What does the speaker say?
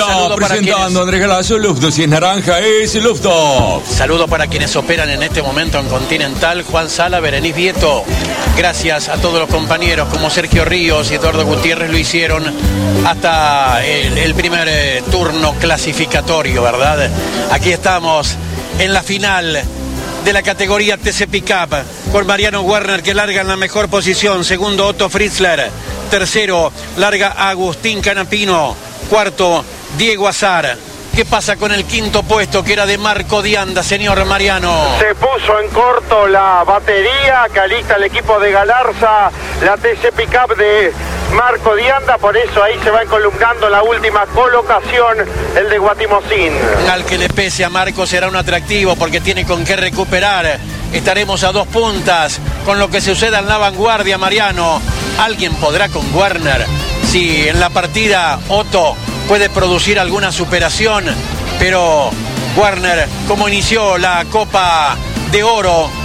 Saludo presentando Andrés Galazo, Lufto. Si es naranja, es Lufto. Saludo para quienes operan en este momento en Continental, Juan Sala, Berenice Vieto. Gracias a todos los compañeros como Sergio Ríos y Eduardo Gutiérrez lo hicieron hasta el primer turno clasificatorio, ¿verdad? Aquí estamos en la final de la categoría TC Pickup con Mariano Werner, que larga en la mejor posición. Segundo, Otto Fritzler. Tercero, larga Agustín Canapino. Cuarto, Diego Azar. ¿Qué pasa con el quinto puesto, que era de Marco Dianda, señor Mariano? Se puso en corto la batería, que alista el equipo de Galarza, la TC Pickup de Marco Dianda, por eso ahí se va encolumnando la última colocación, el de Guatimozín. Al que le pese a Marco será un atractivo, porque tiene con qué recuperar. Estaremos a 2 puntas con lo que suceda en la vanguardia, Mariano. ¿Alguien podrá con Werner? Sí, en la partida Otto puede producir alguna superación, pero Werner, como inició la Copa de Oro